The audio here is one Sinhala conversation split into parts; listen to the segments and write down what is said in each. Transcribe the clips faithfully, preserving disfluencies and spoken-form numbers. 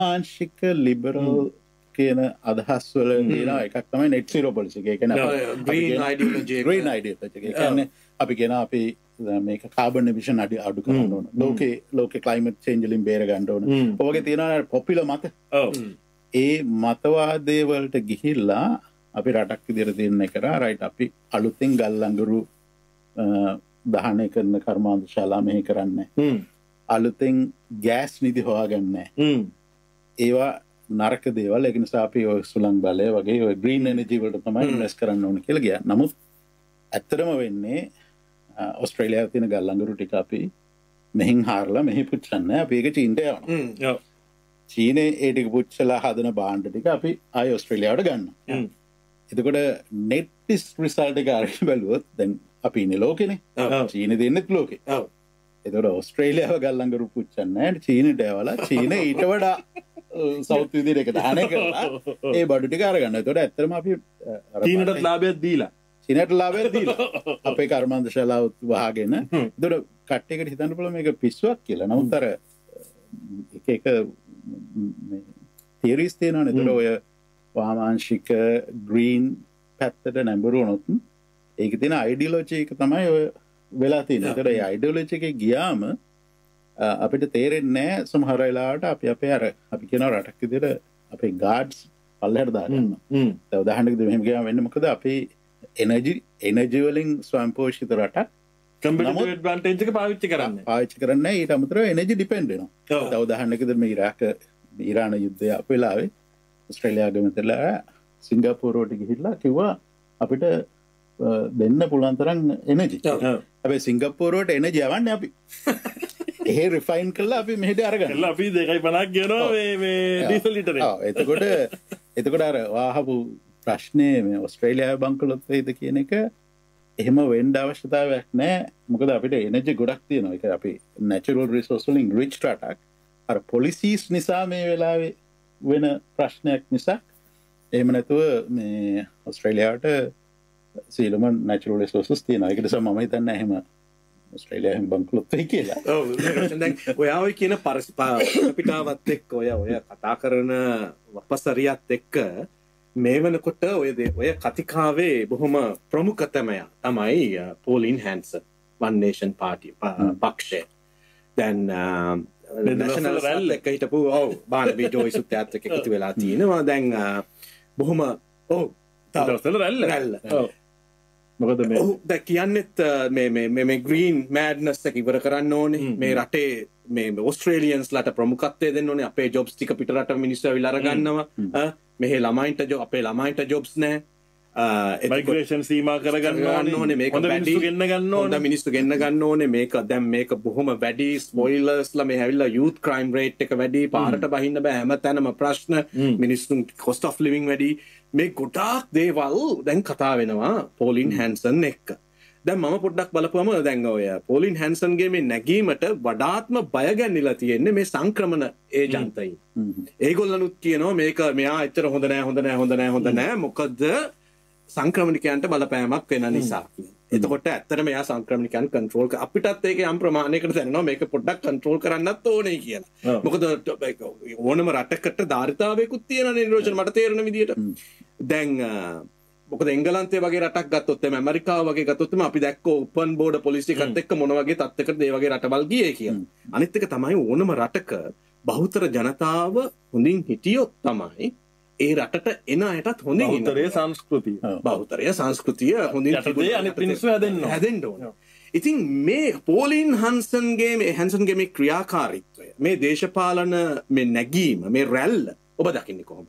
ආංශික ලිබරල් කියන අදහස් වල තියෙන එකක් තමයි net zero policy එක. ඒ කියන්නේ green ideology. green ideology. ඒ කියන්නේ අපි කියන අපි මේක carbon emission අඩු අඩු කරන්න ඕන. ලෝකේ ලෝකේ climate change වලින් බේර ගන්න ඕන. ඔයගේ තියෙනවා popular මත. ඔව්. ඒ මතවාදයේ වලට ගිහිල්ලා අපි රටක් විදිහට තීරණය කරා රයිට් අපි අලුතෙන් ගල් අඟුරු දහනය කරන කර්මාන්ත ශාලා මෙහි කරන්නේ. අලුතෙන් ගෑස් නිදි හොයාගන්නේ. ඒවා නරක දේවල්. ඒක නිසා අපි ඔය සුළං බලය වගේ ඔය green energy වලට තමයි ඉන්වෙස්ට් කරන්න ඕන කියලා ගියා. නමුත් ඇත්තටම වෙන්නේ ඕස්ට්‍රේලියාවේ තියෙන ගල් අඟුරු ටික අපි මෙහින් හාරලා මෙහි පුච්චන්නේ. අපි ඒක චීනට යවනවා. චීනේ ඒ ටික පුච්චලා හදන භාණ්ඩ ටික අපි ආයි ඕස්ට්‍රේලියාවට ගන්නවා. එතකොට net result එක අරගෙන බලුවොත් දැන් අපි ඉන්නේ ලෝකෙනේ. චීනේ දෙන්නෙත් ලෝකේ. ඔව්. එතකොට ඕස්ට්‍රේලියාව ගල් අඟුරු පුච්චන්නේ නැහැ. චීනට යවලා චීන ඊට වඩා සවුත් විදිහට එක දාහනය කරලා ඒ බඩු ටික අරගන්න. එතකොට ඇත්තටම අපි චීනට ලාභයක් දීලා චීනට ලාභයක් දීලා අපේ කර්මාන්ත ශාලාව වහගෙන. එතකොට කට්ටියකට හිතන්න පුළුවන් මේක පිස්සුවක් කියලා. නමුත් අර එක එක තියරිස් තියෙනවානේ. එතකොට ඔය වාමාංශික ග්‍රීන් පැත්තට නැඹුරු වුණොත් ඒක තියෙන අයිඩියොලොජි එක තමයි ඔය වෙලා තියෙන්නේ. ඒතර ඒ අයිඩියොලොජි එකේ ගියාම අපිට තේරෙන්නේ නැහැ සමහර වෙලාවට අපි අපේ අර අපි කියන රටක් විදිහට අපේ ගාඩ්ස් පල්ලෙහාට දාගන්නවා. දැන් උදාහරණයකට මෙහෙම ගියාම වෙන්නේ මොකද අපි එනර්ජි එනර්ජි වලින් ස්වයංපෝෂිත රටක් කම්පිටිටිව් ඇඩ්වාන්ටේජ් එක පාවිච්චි කරන්නේ. පාවිච්චි කරන්නේ ඊට අමතරව එනර්ජි ඩිපෙන්ඩ් වෙනවා. දැන් උදාහරණයකට මේ ඉරාක ඉරාන යුද්ධය අප වෙලාවේ ඔස්ට්‍රේලියාව ගමතලා සිංගප්පූරුවට ගිහිල්ලා කිව්වා අපිට දෙන්න පුළුවන් තරම් එනර්ජි. හැබැයි සිංගප්පූරුවට එනර්ජි යවන්නේ අපි. එහෙ රිෆයින් කරලා අපි මෙහෙට අරගන්න. එල්ල අපි දෙකයි පනහක් ගෙනවා මේ මේ ඩීසල් ලිටරේ. ඔව් එතකොට එතකොට අර වාහපු ප්‍රශ්නේ මේ ඔස්ට්‍රේලියාවේ බංකොලොත් වෙයිද කියන එක එහෙම වෙන්න අවශ්‍යතාවයක් නැහැ. මොකද අපිට එනර්ජි ගොඩක් තියෙනවා. ඒක අපි natural resource වලින් rich රටක්. අර policies නිසා මේ වෙලාවේ වෙන ප්‍රශ්නයක් නිසා එහෙම නැතුව මේ ඔස්ට්‍රේලියාවට සියලුම natural resources තියෙනවා. ඒක නිසා මම හිතන්නේ එහෙම ඔස්ට්‍රේලියාවෙන් බංකොලොත් වෙයි කියලා. ඔව් දැන් ඔයා ඔය කියන පිටාවත් එක්ක ඔය ඔය කතා කරන වපසරියත් එක්ක මේ වෙනකොට ඔය ඔය කතිකාවේ බොහොම ප්‍රමුඛතමය තමයි පෝලින් හැන්සන් One Nation Party පක්ෂය. දැන් නැෂනල් රැල් එක හිටපු ඔව් බානබී ජොයිසුත් එක්ක එකතු වෙලා තිනවා. දැන් බොහොම ඔව් දවස්වල රැල්ල රැල්ල. ඔව් මොකද මේ ඔව් දැන් කියන්නෙත් මේ මේ මේ ග්‍රීන් මෑඩ්නස් එක ඉවර කරන්න ඕනේ. මේ රටේ මේ ඕස්ට්‍රේලියන්ස්ලාට ප්‍රමුඛත්වය දෙන්න ඕනේ. අපේ ජොබ්ස් ටික පිට රට මිනිස්සු ඇවිල්ලා අරගන්නවා. මෙහි ළමයින්ට ජොබ් අපේ ළමයින්ට ජොබ්ස් නැහැ. මයිග්‍රේෂන් සීමා කරගන්න ඕනේ. මේක හොඳ මිනිස්සු ගෙන්න ගන්න ඕනේ. හොඳ මිනිස්සු ගෙන්න ගන්න ඕනේ. මේක දැන් මේක බොහොම වැඩි ස්පොයිලර්ස්ලා මේ ඇවිල්ලා යූත් ක්‍රයිම් රේට් එක වැඩි. පාරට බහින්න බෑ හැමතැනම ප්‍රශ්න. මිනිස්සුන් කොස්ට් ඔෆ් ලිවිං වැඩි. මේ ගොඩාක් දේවල් දැන් කතා වෙනවා පෝලින් හැන්සන් එක්ක. දැන් මම පොඩ්ඩක් බලපුවම දැන් ඔය පෝලින් හැන්සන්ගේ මේ නැගීමට වඩාත්ම බය ගැන්විලා තියෙන්නේ මේ සංක්‍රමණ ඒජන්තයින්. ඒගොල්ලනුත් කියනවා මේක මෙයා එච්චර හොඳ නෑ හොඳ නෑ හොඳ නෑ හොඳ නෑ මොකද සංක්‍රමණිකයන්ට බලපෑමක් වෙන නිසා. එතකොට ඇත්තටම එයා සංක්‍රමණිකයන් කන්ට්‍රෝල් කර අපිටත් ඒක යම් ප්‍රමාණයකට දැනෙනවා මේක පොඩ්ඩක් කන්ට්‍රෝල් කරන්නත් ඕනේ කියලා. මොකද ඕනම රටකට ධාරිතාවයකුත් තියෙනනේ නිරෝෂන් මට තේරෙන විදියට. දැන් මොකද එංගලන්තය වගේ රටක් ගත්තොත් එම ඇමරිකාව වගේ ගත්තොත් එම අපි දැක්ක ඕපන් බෝඩර් පොලිසි එකත් එක්ක මොන වගේ තත්ත්වයකටද ඒ වගේ රටවල් ගියේ කියලා. අනිත් එක තමයි ඕනම රටක බහුතර ජනතාව හොඳින් හිටියොත් තමයි ඒ රටට එන අයටත් හොඳින් ඉන්න. බහුතරය සංස්කෘතිය. බහුතරය සංස්කෘතිය හොඳින් යටතේ අනිත් මිනිස්සු හැදෙන්න ඕන. හැදෙන්න ඕන. ඉතින් මේ පෝලින් හන්සන්ගේ මේ හැන්සන්ගේ මේ ක්‍රියාකාරීත්වය මේ දේශපාලන මේ නැගීම මේ රැල්ල ඔබ දකින්නේ කොහොමද?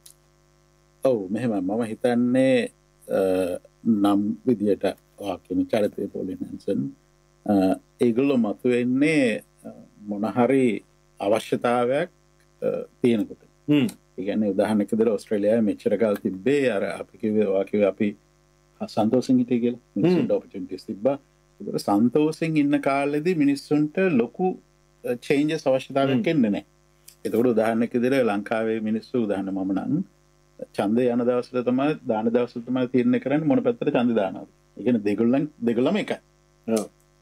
ඔව් මෙහෙම මම හිතන්නේ නම් විදියට වාක්‍යම චරිතය පෝලින් හැන්සන් ඒගොල්ලෝ මතුවෙන්නේ මොන හරි අවශ්‍යතාවයක් තියෙනකොට. ඒ කියන්නේ උදාහරණයක් විදිහට ඕස්ට්‍රේලියාවේ මෙච්චර කාල තිබ්බේ අර අපි කිව්වේ වාක්‍යය අපි සන්තෝෂෙන් හිටියේ කියලා. මිනිස්සුන්ට ඔපචුනිටිස් තිබ්බා. ඒක සන්තෝෂෙන් ඉන්න කාලෙදී මිනිස්සුන්ට ලොකු චේන්ජස් අවශ්‍යතාවයක් එන්නේ නැහැ. ඒකට උදාහරණයක් විදිහට ලංකාවේ මිනිස්සු උදාහරණ මම නම් ඡන්දය යන දවසට තමයි දාන දවසට තමයි තීරණය කරන්නේ මොන පැත්තට ඡන්දය දානවද. ඒ කියන්නේ දෙගොල්ලන් දෙගොල්ලම එකයි. ඔව්.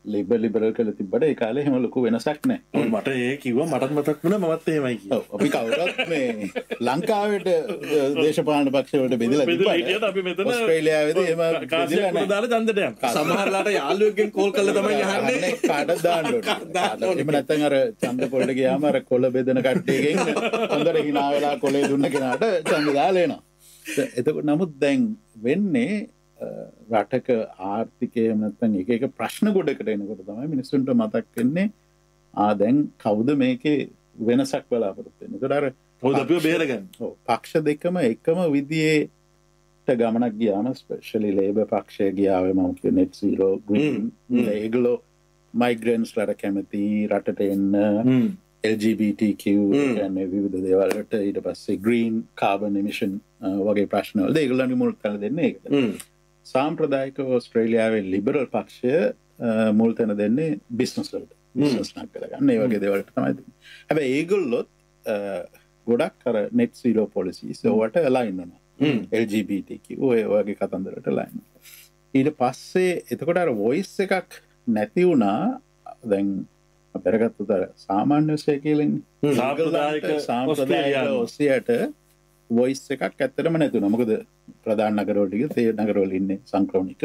ලිබර් ලිබරල් කළ තිබ්බට ඒ කාලේ එහෙම ලොකු වෙනසක් නැහැ. මට ඒ කිව්වා මටත් මතක් වුණා මමත් එහෙමයි කිව්වා. ඔව් අපි කවුරුත් මේ ලංකාවට දේශපාලන පක්ෂ වලට බෙදලා තිබ්බට අපි මෙතන ඕස්ට්‍රේලියාවේදී එහෙම බෙදලා නැහැ. දාලා ඡන්දට යන්න. සමහරලාට යාළුවෙක්ගෙන් කෝල් කරලා තමයි අහන්නේ කාටද දාන්න ඕනේ. එහෙම නැත්නම් අර ඡන්ද පොළට ගියාම අර කොළ බෙදන කට්ටියගෙන් හොඳට hina වෙලා කොළේ දුන්න කෙනාට ඡන්ද දාලා එනවා. එතකොට නමුත් දැන් වෙන්නේ රටක ආර්ථිකය නැත්නම් එක එක ප්‍රශ්න ගොඩකට එනකොට තමයි මිනිස්සුන්ට මතක් වෙන්නේ ආ දැන් කවුද මේකේ වෙනසක් බලාපොරොත්තු වෙන්නේ. ඒකට අර කවුද අපිව බේරගන්නේ? ඔව් පක්ෂ දෙකම එකම විදියට ගමනක් ගියාම ස්පෙෂලි ලේබර් පක්ෂය ගියාවේ මම කිය net zero green ඒගොල්ලෝ migrants වලට කැමති රටට එන්න L G B T Q කියන්නේ විවිධ දේවල් වලට ඊට පස්සේ green carbon emission වගේ ප්‍රශ්න වලද ඒගොල්ලන්ගේ මුල් තැන දෙන්නේ ඒකට. සාම්ප්‍රදායික ඕස්ට්‍රේලියාවේ ලිබරල් පක්ෂය මුල් තැන දෙන්නේ බිස්නස් වලට. බිස්නස් නක් කරගන්න ඒ වගේ දේවල්ට තමයි දෙන්නේ. හැබැයි ඒගොල්ලොත් ගොඩක් අර net zero policies ඒවට align වෙනවා. L G B T Q ඔය වගේ කතන්දර වලට align වෙනවා. ඊට පස්සේ එතකොට අර voice එකක් නැති වුණා දැන් අපරගත්තට සාමාන්‍ය ඔස්සේ කියන්නේ සාම්ප්‍රදායික සාම්ප්‍රදායික ඔස්සියට වොයිස් එකක් ඇත්තටම නැති වුණා. මොකද ප්‍රධාන නගරවල ටික තේ නගරවල ඉන්නේ සංක්‍රමණික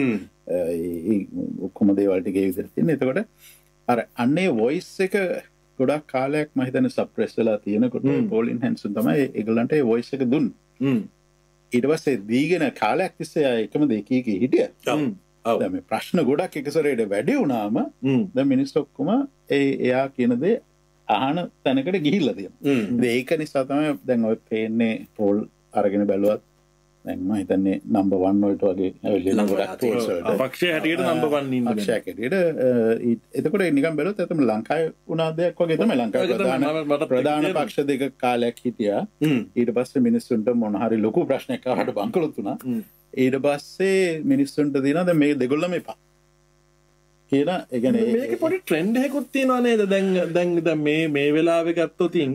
ඒ ඔක්කොම දේවල් ටික ඒ විදිහට තියෙන. එතකොට අර අන්නේ වොයිස් එක ගොඩක් කාලයක් මම හිතන්නේ සප්‍රෙස් වෙලා තියෙනකොට පෝලින් හැන්සන් තමයි ඒගොල්ලන්ට ඒ වොයිස් එක දුන්නේ. ඊට පස්සේ දීගෙන කාලයක් තිස්සේ එකම දෙක කී හිටියා. දැන් මේ ප්‍රශ්න ගොඩක් එකසරේට වැඩි වුණාම දැන් මිනිස්සු ඔක්කොම ඒ එයා කියන දේ අහන තැනකට ගිහිල්ලා තියෙනවා. ඒක නිසා තමයි දැන් ඔය පේන්නේ පෝල් අරගෙන බැලුවත් දැන් මම හිතන්නේ නම්බර් වන් වලට වගේ ඇවිල්ලා ගොඩක් පෝල්ස් වලට. පක්ෂය හැටියට නම්බර් වන් ඉන්නේ. පක්ෂයක් හැටියට එතකොට නිකන් බැලුවොත් එතම ලංකාවේ වුණා දෙයක් වගේ තමයි ලංකාවේ ප්‍රධාන ප්‍රධාන පක්ෂ දෙක කාලයක් හිටියා. ඊට පස්සේ මිනිස්සුන්ට මොන හරි ලොකු ප්‍රශ්නයක් ආවට බංකොලොත් වුණා. ඊට පස්සේ මිනිස්සුන්ට දිනවා දැන් මේ දෙගොල්ලම එපා. කියලා ඒ කියන්නේ මේකේ පොඩි ට්‍රෙන්ඩ් එකකුත් තියෙනවා නේද? දැන් දැන් දැන් මේ මේ වෙලාවේ ගත්තොතින්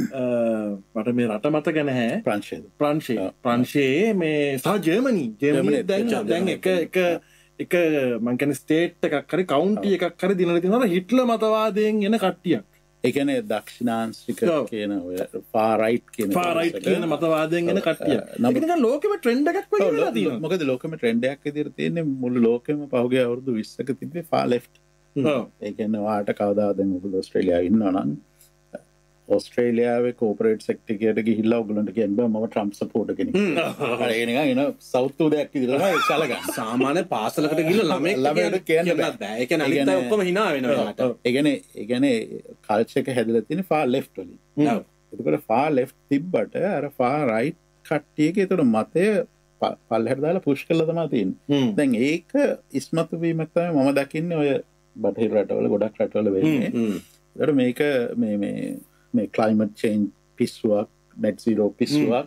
මට මේ රට මතක නැහැ. ප්‍රංශයද? ප්‍රංශය. ප්‍රංශයේ මේ සහ ජර්මනි. ජර්මනි දැන් දැන් එක එක එක මං කියන්නේ ස්ටේට් එකක් හරි කවුන්ටි එකක් හරි දිනලා තියෙනවා හිට්ලර් මතවාදයෙන් එන කට්ටියක්. ඒ කියන්නේ දක්ෂිණාංශික කියන ඔය far right කියන far right කියන මතවාදයෙන් එන කට්ටිය. ඒක නිකන් ලෝකෙම ට්‍රෙන්ඩ් එකක් වගේ වෙලා තියෙනවා. මොකද ලෝකෙම ට්‍රෙන්ඩ් එකක් විදිහට තියෙන්නේ මුළු ලෝකෙම පහුගිය අවුරුදු විස්සක තිබ්බේ far left. ඔව්. ඒ කියන්නේ වාට කවදාද දැන් ඔයගොල්ලෝ ඕස්ට්‍රේලියාවේ ඉන්නවා නම් ඕස්ට්‍රේලියාවේ කෝපරේට් සෙක්ටර් එකට ගිහිල්ලා ඔයගොල්ලන්ට කියන්න බෑ මම ට්‍රම්ප් සපෝටර් කෙනෙක්. අර ඒ නිකන් එන සවුත් උදයක් විදිහට තමයි සලකන්නේ. සාමාන්‍ය පාසලකට ගිහිල්ලා ළමෙක් ළමයට කියන්න බෑ. ඒ කියන්නේ අනිත් අය ඔක්කොම hina වෙනවා යාට. ඒ කියන්නේ ඒ කියන්නේ කල්චර් එක හැදලා තියෙන far left වලින්. ඔව්. එතකොට far left තිබ්බට අර far right කට්ටියගේ ඒතර මතය පල්ලෙහාට දාලා පුෂ් කරලා තමයි තියෙන්නේ. දැන් ඒක ඉස්මතු වීමක් තමයි මම දකින්නේ ඔය බටහිර රටවල ගොඩක් රටවල වෙන්නේ. ඒතර මේක මේ මේ මේ climate change පිස්සුවක් net zero පිස්සුවක්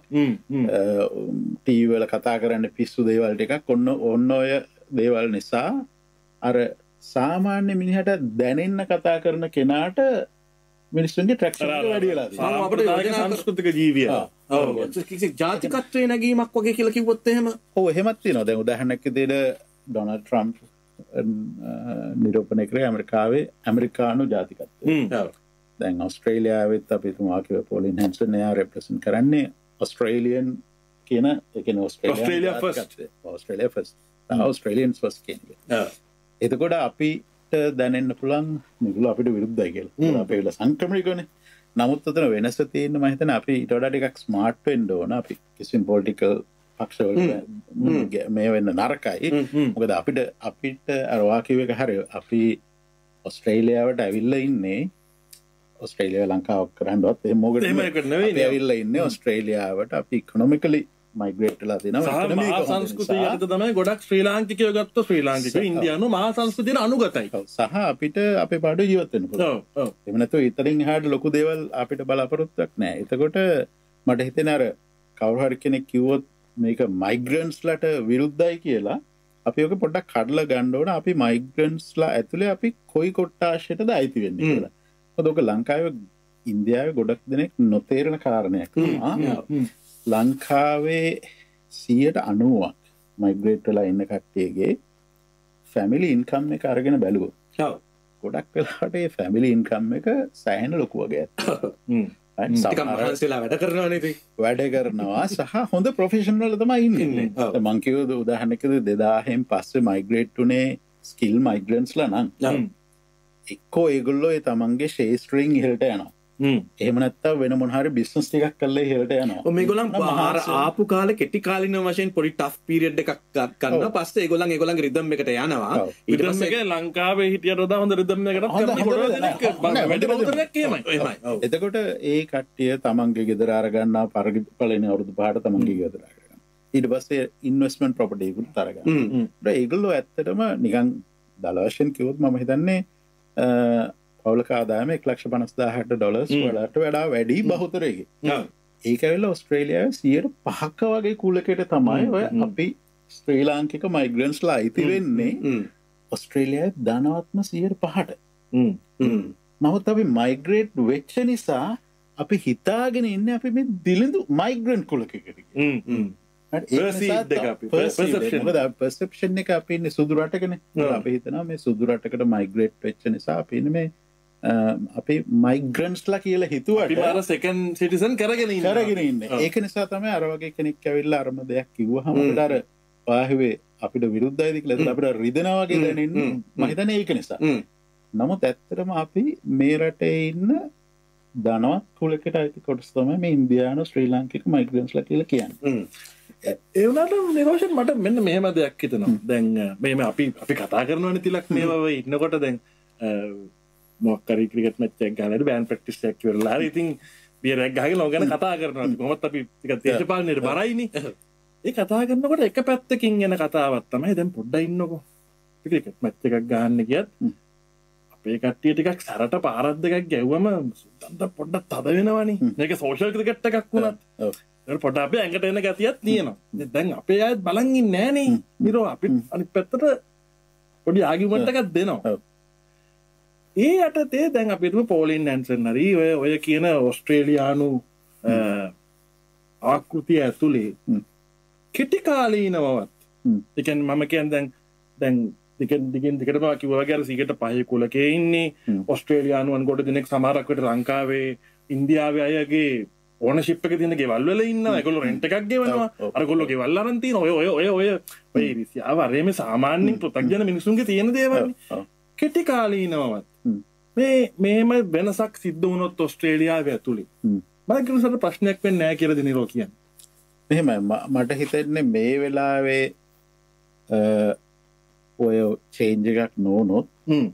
TV වල කතා කරන්න පිස්සු දේවල් ටිකක් ඔන්න ඔන්න ඔය දේවල් නිසා අර සාමාන්‍ය මිනිහට දැනෙන්න කතා කරන කෙනාට මිනිස්සුන්ගේ ට්‍රැක්ෂන් එක වැඩි වෙලා තියෙනවා. අපිට යෝජනා සංස්කෘතික ජීවිය. ඔව්. කිසි ජාතිකත්වයේ නැගීමක් වගේ කියලා කිව්වොත් එහෙම ඔව් එහෙමත් තියෙනවා. දැන් උදාහරණයක් විදිහට ඩොනල්ඩ් ට්‍රම්ප් නිරූපණය කරේ ඇමරිකාවේ ඇමරිකානු ජාතිකත්වය. ඔව්. දැන් ඔස්ට්‍රේලියාවෙත් අපි තුමා කිව්ව පෝලින් හැන්සන් එයා රෙප්‍රසන්ට් කරන්නේ ඔස්ට්‍රේලියන් කියන ඒ කියන්නේ Australia first Australia first ඔස්ට්‍රේලියන්ස් first කියන්නේ. ඔව්. එතකොට අපිට දැනෙන්න පුළුවන් මේගොල්ලෝ අපිට විරුද්ධයි කියලා. අපේ වෙල සංක්‍රමණිකනේ. නමුත් අතන වෙනස තියෙන මම හිතන්නේ අපි ඊට වඩා ටිකක් ස්මාර්ට් වෙන්න ඕන. අපි කිසිම පොලිටිකල් පක්ෂවල මේ වෙන්න නරකයි. මොකද අපිට අපිට අර වාකියව එක හරිය අපි ඔස්ට්‍රේලියාවට ඇවිල්ලා ඉන්නේ ඔස්ට්‍රේලියාව ලංකාව කරන්නවත් එහෙම මොකද එහෙම එකට නෙවෙයි අපි ඇවිල්ලා ඉන්නේ ඔස්ට්‍රේලියාවට අපි ඉකොනොමිකලි මයිග්‍රේට් වෙලා තියෙනවා මහා සංස්කෘතිය යටතේ තමයි ගොඩක් ශ්‍රී ලාංකිකයෝ ගත්තොත් ශ්‍රී ලාංකිකයෝ ඉන්දියානු මහා සංස්කෘතියට අනුගතයි. සහ අපිට අපේ පාඩුවේ ජීවත් වෙන්න පුළුවන්. ඔව් ඔව්. එහෙම නැත්නම් ඉතින් එහාට ලොකු දේවල් අපිට බලාපොරොත්තුවක් නැහැ. එතකොට මට හිතෙන අර කවුරු හරි කෙනෙක් කිව්වොත් මේක මයිග්‍රන්ට්ස්ලාට විරුද්ධයි කියලා අපි ඔක පොඩ්ඩක් කඩලා ගන්න ඕන. අපි මයිග්‍රන්ට්ස්ලා ඇතුලේ අපි කොයි කොට්ටාශයටද අයිති වෙන්නේ කියලා. මොකද ඔක ලංකාවේ ඉන්දියාවේ ගොඩක් දෙනෙක් නොතේරෙන කාරණයක් තමයි. ලංකාවේ සියයට අනූවක් මයිග්‍රේට් වෙලා ඉන්න කට්ටියගේ ෆැමිලි ඉන්කම් එක අරගෙන බැලුවොත් ගොඩක් වෙලාට ඒ ෆැමිලි ඉන්කම් එක සෑහෙන ලොකු වගේ මහන්සලා වැඩ කරනවානේ වැඩ කරනවා සහ හොඳ ප්‍රොෆෙෂනල් තමයි ඉන්නේ මං කිව්වද උදාහරණයකද දෙදාහෙන් පස්සේ මයිග්‍රේට් උනේ ස්කිල් මයිග්‍රන්ට්ස්ලා නම් එක්කෝ ඒගොල්ලෝ ඒ තමන්ගේ ශේෂ්ත්‍රීන් ඉහළට යනවා එහෙම නැත්නම් වෙන මොන හරි බිස්නස් ටිකක් කරලා ඉහළට යනවා. ඔය මේගොල්ලන් ආර ආපු කාලේ කෙටි කාලින වශයෙන් පොඩි ටෆ් පීරියඩ් එකක් ගන්නවා. පස්සේ ඒගොල්ලන් ඒගොල්ලන්ගේ රිද්ම් එකට යනවා. ඊට පස්සේ ඒක ලංකාවේ හිටියට වඩා හොඳ රිද්ම් එකකට කරන්නේ පොඩි දෙනෙක් වැඩි බෞද්ධයක් එහෙමයි. එහෙමයි. එතකොට ඒ කට්ටිය තමන්ගේ ගෙදර අර ගන්නවා පරිපලෙන අවුරුදු පහට තමන්ගේ ගෙදර අරගෙන. ඊට පස්සේ ඉන්වෙස්ට්මන්ට් ප්‍රොපර්ටි එකක් අරගන්න. ඒගොල්ලෝ ඇත්තටම නිකන් දල වශයෙන් කිව්වොත් මම හිතන්නේ පවුලක ආදායම එක ලක්ෂ පනස් දාහට ඩොලර්ස් වලට වඩා වැඩි බහුතරයකි. ඒක ඇවිල්ලා ඕස්ට්‍රේලියාවේ සියයට පහක වගේ කුලකයට තමයි ඔය අපි ශ්‍රී ලාංකික මයිග්‍රන්ට්ස්ලා අයිති වෙන්නේ ඕස්ට්‍රේලියාවේ ධනවත්ම සියයට පහට. නමුත් අපි මයිග්‍රේට් වෙච්ච නිසා අපි හිතාගෙන ඉන්නේ අපි මේ දිලිඳු මයිග්‍රන්ට් කුලකයකට. පර්සෙප්ෂන් එක අපි ඉන්නේ සුදු රටකනේ. අපි හිතනවා මේ සුදු රටකට මයිග්‍රේට් වෙච්ච නිසා අපි ඉන්නේ මේ අපි මයිග්‍රන්ට්ස්ලා කියලා හිතුවට අපි මාර සෙකන්ඩ් සිටිසන් කරගෙන ඉන්නේ. කරගෙන ඉන්නේ. ඒක නිසා තමයි අර වගේ කෙනෙක් ඇවිල්ලා අරම දෙයක් කිව්වහම අපිට අර පාහුවේ අපිට විරුද්ධයිද කියලා අපිට රිදෙනවා වගේ දැනෙන්නේ. මම හිතන්නේ ඒක නිසා. නමුත් ඇත්තටම අපි මේ රටේ ඉන්න ධනවත් කුලකට අයිති කොටස තමයි මේ ඉන්දියානු ශ්‍රී ලාංකික මයිග්‍රන්ට්ස්ලා කියලා කියන්නේ. ඒ වුණාට නිරෝෂන් මට මෙන්න මෙහෙම දෙයක් හිතෙනවා. දැන් මේ අපි අපි කතා කරනවානේ තිලක් මේවා වෙයි ඉන්නකොට දැන් මොකක් හරි ක්‍රිකට් මැච් එකක් ගහලා බෑන් ප්‍රැක්ටිස් එකක් කරලා හරි ඉතින් බියර් එකක් ගහගෙන ලොග ගැන කතා කරනවා. කොහොමත් අපි ටිකක් දේශපාලනයට බරයිනේ. ඒ කතා කරනකොට එක පැත්තකින් එන කතාවක් තමයි දැන් පොඩ්ඩක් ඉන්නකෝ. ක්‍රිකට් මැච් එකක් ගහන්න ගියත් අපේ කට්ටිය ටිකක් සරට පාරක් දෙකක් ගැව්වම සුද්දන්ට පොඩ්ඩක් තද වෙනවනේ. මේක සෝෂල් ක්‍රිකට් එකක් වුණත් පොට අපේ ඇඟට එන ගතියක් තියෙනවා. දැන් අපේ අයත් බලන් ඉන්නේ නෑනේ. නිරෝ අපි අනිත් පැත්තට පොඩි ආගියුමන්ට් එකක් දෙනවා. ඒ යටතේ දැන් අපි හිතමු පෝලින් ඇන්සන් හරි ඔය ඔය කියන ඕස්ට්‍රේලියානු ආකෘතිය ඇතුලේ කෙටි කාලීනවවත්. ඒ කියන්නේ මම කියන්නේ දැන් දැන් දිගින් දිගින් දිගටම කිව්වා වගේ අර සිගරට් පහේ කුලකේ ඉන්නේ ඕස්ට්‍රේලියානුවන් කොට දිනක් සමහරක් වෙට ලංකාවේ ඉන්දියාවේ අයගේ ඕනර්ෂිප් එක තියෙන ගෙවල් වල ඉන්නවා. ඒගොල්ලෝ රෙන්ට් එකක් ගෙවනවා. අරගොල්ලෝ ගෙවල් අරන් තියෙන ඔය ඔය ඔය ඔය ඔය ඉරිසියාව අරේ මේ සාමාන්‍යයෙන් පෘථග්ජන මිනිසුන්ගේ තියෙන දේවල්. කෙටි කාලීනවවත්. මේ මේම වෙනසක් සිද්ධ වුණොත් ඕස්ට්‍රේලියාවේ ඇතුලේ. මම කිව්වට ප්‍රශ්නයක් වෙන්නේ නැහැ කියලා දිනරෝ කියන්නේ. මෙහෙමයි මට හිතෙන්නේ මේ වෙලාවේ ඔය චේන්ජ් එකක් නොවුනොත්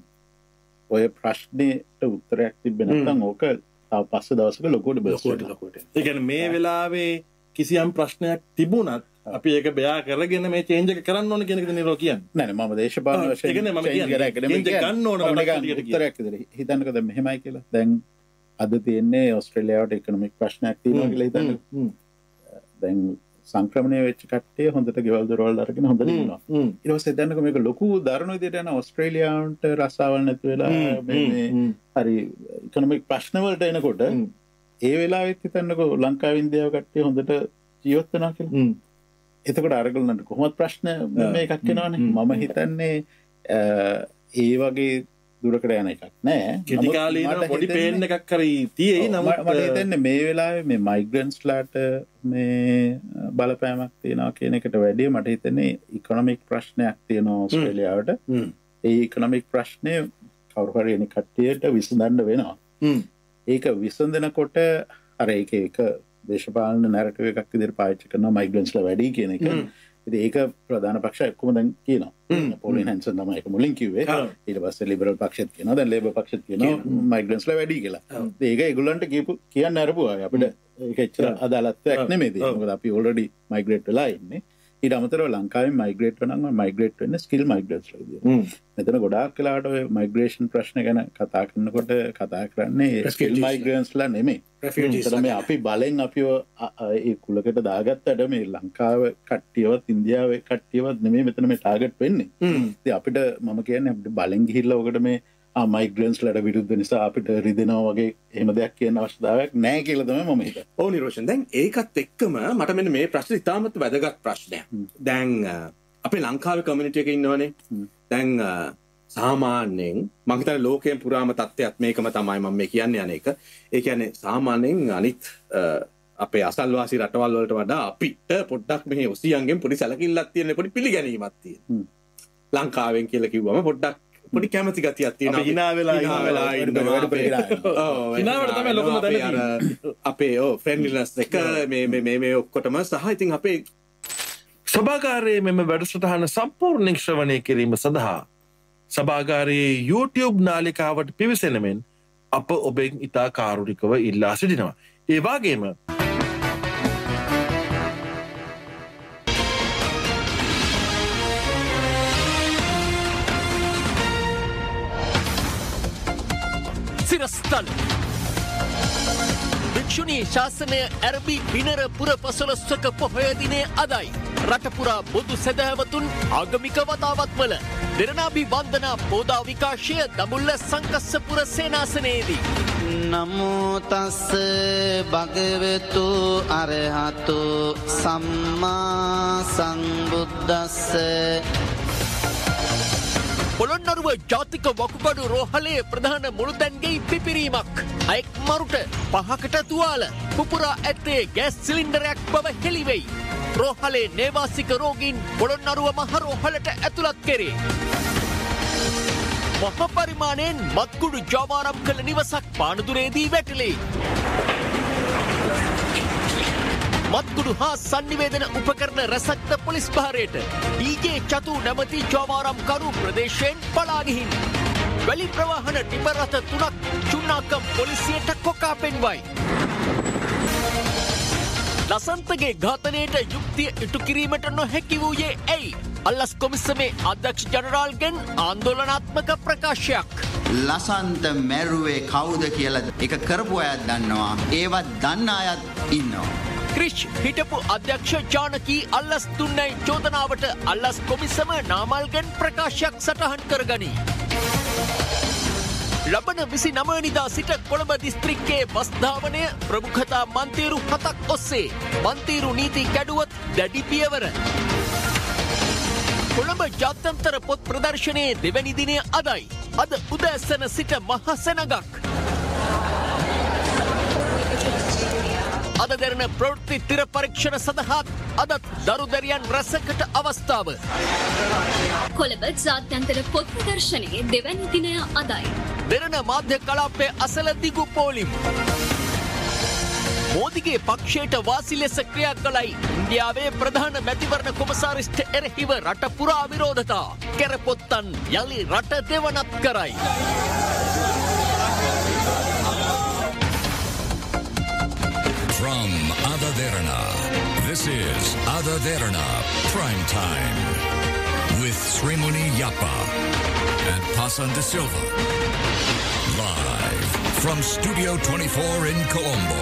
ඔය ප්‍රශ්නෙට උත්තරයක් තිබෙන්නේ නැත්නම් ඕක තව පස්සේ දවසක ලොකුවට බලන්න. ඒ කියන්නේ මේ වෙලාවේ කිසියම් ප්‍රශ්නයක් තිබුණත් අපි ඒක බයා කරගෙන මේ චේන්ජ් එක කරන්න ඕන කියන එකද නිරෝ කියන්නේ. නෑ නෑ මම දේශපාලන වශයෙන් ඒ කියන්නේ මම කියන්නේ චේන්ජ් ගන්න ඕන උත්තරයක් විදිහට හිතන්නකෝ දැන් මෙහෙමයි කියලා. දැන් අද තියෙන්නේ ඕස්ට්‍රේලියාවට ඉකොනොමික් ප්‍රශ්නයක් තියෙනවා කියලා හිතන්න. දැන් සංක්‍රමණය වෙච්ච කට්ටිය හොඳට ගෙවල් දොරවල් අරගෙන හොඳට ඉන්නවා. ඊට පස්සේ දැන්නක මේක ලොකු දරුණු විදිහට යන ඕස්ට්‍රේලියාවට රස්සාවල් නැති වෙලා මේ හරි ඉකොනොමික් ප්‍රශ්න වලට එනකොට ඒ වෙලාවෙත් හිතන්නකෝ ලංකාව ඉන්දියාව කට්ටිය හොඳට ජීවත් වෙනවා කියලා. එතකොට අරගලන්ට කොහොමද ප්‍රශ්න මේකක් එනවනේ. මම හිතන්නේ ඒ වගේ දුරකට යන එකක් නෑ. කෙටි කාලීන පොඩි පේන් එකක් හරි තියෙයි. නමුත් මට හිතන්නේ මේ වෙලාවේ මේ මයිග්‍රන්ට්ස්ලාට මේ බලපෑමක් තියෙනවා කියන එකට වැඩිය මට හිතන්නේ ඉකොනොමික් ප්‍රශ්නයක් තියෙනවා ඕස්ට්‍රේලියාවට. ඒ ඉකොනොමික් ප්‍රශ්නේ කවුරු හරි එන කට්ටියට විසඳන්න වෙනවා. ඒක විසඳනකොට අර ඒක ඒක දේශපාලන නැරටිව් එකක් විදිහට පාවිච්චි කරනවා මයිග්‍රන්ට්ස්ලා වැඩි කියන එක. ඉතින් ඒක ප්‍රධාන පක්ෂ එක්කම දැන් කියනවා. පෝලින් හැන්සන් තමයි ඒක මුලින් කිව්වේ. ඊට පස්සේ ලිබරල් පක්ෂෙත් කියනවා. දැන් ලේබර් පක්ෂෙත් කියනවා මයිග්‍රන්ට්ස්ලා වැඩි කියලා. ඉතින් ඒක ඒගොල්ලන්ට කියපු කියන්න අරපුවා. අපිට ඒක එච්චර අදාළත්වයක් නෙමෙයි. මොකද අපි ඔල්රෙඩි මයිග්‍රේට් වෙලා ඉන්නේ. ඊට අමතරව ලංකාවේ මයිග්‍රේට් වෙනවා නම් මයිග්‍රේට් වෙන්නේ ස්කිල් මයිග්‍රන්ට්ස්ලා විදියට. මෙතන ගොඩාක් වෙලාවට ඔය මයිග්‍රේෂන් ප්‍රශ්න ගැන කතා කරනකොට කතා කරන්නේ ස්කිල් මයිග්‍රන්ට්ස්ලා නෙමෙයි. මේ අපි බලෙන් අපිව ඒ කුලකට දාගත්තට මේ ලංකාව කට්ටියවත් ඉන්දියාවේ කට්ටියවත් නෙමෙයි මෙතන මේ ටාගට් වෙන්නේ. ඉතින් අපිට මම කියන්නේ අපිට බලෙන් ගිහිල්ලා ඔකට මේ මයිග්‍රන්ට්ස්ලාට විරුද්ධ නිසා අපිට රිදෙනවා වගේ එහෙම දෙයක් කියන්න අවශ්‍යතාවයක් නැහැ කියලා තමයි මම හිතන්නේ. ඔව් නිරෝෂන්. දැන් ඒකත් එක්කම මට මෙන්න මේ ප්‍රශ්නේ ඉතාමත් වැදගත් ප්‍රශ්නයක්. දැන් අපේ ලංකාවේ කමියුනිටි එකේ ඉන්නවනේ. දැන් සාමාන්‍යයෙන් මම හිතන්නේ ලෝකයෙන් පුරාම තත්ත්වයක් මේකම තමයි මම මේ කියන්නේ අනේක. ඒ කියන්නේ සාමාන්‍යයෙන් අනිත් අපේ අසල්වාසී රටවල් වලට වඩා අපිට පොඩ්ඩක් මෙහි ඔසියන්ගෙන් පොඩි සැලකිල්ලක් තියෙන පොඩි පිළිගැනීමක් තියෙනවා. ලංකාවෙන් කියලා කිව්වම පොඩ්ඩක් පොඩි කැමැති ගතියක් තියෙනවා. අපි hina වෙලා hina වෙලා ඉන්නවා. ඔව් hinaවට තමයි ලොකුම දැන තියෙන්නේ. අපේ ඔව් ෆ්‍රෙන්ඩ්ලිනස් එක මේ මේ මේ මේ ඔක්කොටම සහ ඉතින් අපේ සභාගාරයේ මෙම වැඩසටහන සම්පූර්ණයෙන් ශ්‍රවණය කිරීම සඳහා සභාගාරයේ YouTube නාලිකාවට පිවිසෙන මෙන් අප ඔබෙන් ඉතා කාරුණිකව ඉල්ලා සිටිනවා. ඒ වගේම සිරස්තල භික්ෂුණී ශාසනය ඇරබි බිනර පුර පසළොස්වක පොහොය දිනය අදයි. රටපුරා බොදු සැදැහැවතුන් ආගමික වතාවත්වල දෙරණාභි වන්දනා පෝදා විකාශය දඹුල්ල සංකස්සපුර සේනාසනයේදී. නමෝ තස්ස භගවතු අරහතු සම්මා සංබුද්දස්ස. පොළොන්නරුව ජාතික වකුගඩු රෝහලේ ප්‍රධාන මුළුතැන්ගෙයි පිපිරීමක්. අයෙක් මරුට පහකට තුවාල පුපුරා ඇත්තේ ගෑස් සිලින්ඩරයක් බව හෙළිවෙයි. රෝහලේ නේවාසික රෝගීන් පොළොන්නරුව මහ රෝහලට ඇතුළත් කෙරේ. මහ පරිමාණයෙන් මත්කුඩු ජාවාරම් කළ නිවසක් පානදුරේදී වැටලේ. මත්කුඩු හා සංනිවේදන උපකරණ රැසක්ද පොලිස් භාරයට. ඩීජේ චතු නැමති ජාවාරම්කරු ප්‍රදේශයෙන් පලා ගිහින්. වැලි ප්‍රවාහන ටිපරත තුනක් චුන්නාකම් පොලිසියට කොකා පෙන්වයි. ලසන්තගේ ඝාතනයට යුක්තිය ඉටු කිරීමට නොහැකි වූයේ ඇයි? අල්ලස් කොමිසමේ අධ්‍යක්ෂ ජනරාල්ගෙන් ආන්දෝලනාත්මක ප්‍රකාශයක්. ලසන්ත මැරුවේ කවුද කියලා එක කරපු අයත් දන්නවා. ඒවත් දන්න අයත් ඉන්නවා. ක්‍රිෂ් හිටපු අධ්‍යක්ෂ ජානකී අල්ලස් දුන්නයි චෝදනාවට අල්ලස් කොමිසම නාමල්ගෙන් ප්‍රකාශයක් සටහන් කරගනී. ලබන විසි නවනිදා සිට කොළඹ දිස්ත්‍රික්කයේ බස්ධාවනය ප්‍රමුඛතා මන්තීරු හතක් ඔස්සේ මන්තීරු නීති කැඩුවොත් දැඩි පියවර. කොළඹ ජාත්‍යන්තර පොත් ප්‍රදර්ශනයේ දෙවැනි දිනය අදයි. අද උදෑසන සිට මහ සෙනගක්. අද දෙරණ ප්‍රවෘත්ති තිර පරීක්ෂණ සඳහා අදත් දරුදැරියන් රැසකට අවස්ථාව. කොළඹ ජාත්‍යන්තර පොත් ප්‍රදර්ශනයේ දෙවැනි දිනය අදයි. දෙරණ මාධ්‍ය කලාපයේ අසල දිගු පෝලිම්. මෝදිගේ පක්ෂයට වාසි ලෙස ක්‍රියා කළයි ඉන්දියාවේ ප්‍රධාන මැතිවරණ කොමසාරිස්ට එරෙහිව රට පුරා විරෝධතා. කෙරපොත්තන් යලි රට දෙවනත් කරයි. From Ada Derana, this is Ada Derana Prime Time with Srimuni Yapa and Pasan de Silva. Live from Studio twenty-four in Colombo.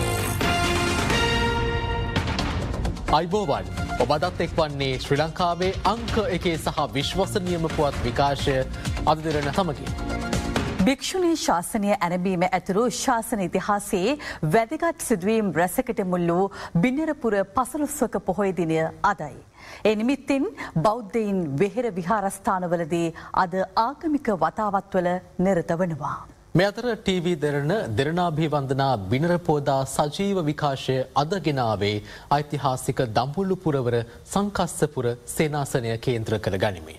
අයිබෝවන් ඔබදත් එක් වන්නේ ශ්‍රී ලංකාවේ අංක එකේ සහ විශ්වසනීයම පුවත් විකාශය අද දෙරණ සමගින්. භික්ෂුණී ශාසනය ඇරඹීම ඇතුළු ශාසන ඉතිහාසයේ වැදගත් සිදුවීම් රැසකට මුල් වූ බින්නරපුර පසළොස්වක පොහොය දිනය අදයි. ඒ නිමිත්තෙන් බෞද්ධයින් වෙහෙර විහාරස්ථානවලදී අද ආගමික වතාවත්වල නිරත වනවා. මේ අතර ටීවී දෙරණ දෙරණාභි වන්දනා බිනර පෝදා සජීව විකාශය අද ගෙනාවේ ඓතිහාසික දඹුල්ල පුරවර සංකස්සපුර සේනාසනය කේන්ද්‍ර කර ගනිමින්.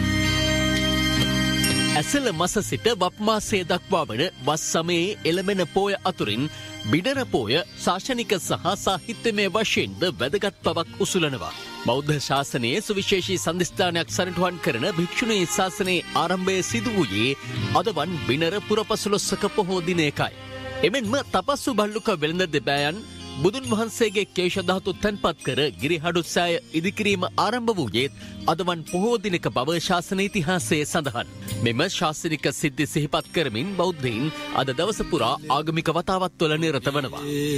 ඇසළ මස සිට වප් මාසය දක්වා වන වස් සමයේ එළමෙන පෝය අතුරින් බිනර පෝය ශාසනික සහ සාහිත්‍යමය වශයෙන්ද වැදගත් බවක් උසුලනවා. බෞද්ධ ශාසනයේ සුවිශේෂී සන්ධස්ථානයක් සනිටුහන් කරන භික්ෂුණී ශාසනයේ ආරම්භය සිදු වූයේ අදවන් බිනර පුරපසළොස්වක පොහෝ දිනයකයි. එමෙන්ම තපස්සු භල්ලුක වෙළඳ දෙබෑයන් බුදුන් වහන්සේගේ කේශ ධාතු තැන්පත් කර ගිරිහඩු සෑය ඉදිකිරීම ආරම්භ වූයේත් අදවන් පොහෝ දිනක බව ශාසන ඉතිහාසයේ සඳහන්. මෙම ශාසනික සිද්ධි සිහිපත් කරමින් බෞද්ධයින් අද දවස පුරා ආගමික වතාවත්වල නිරත වනවා.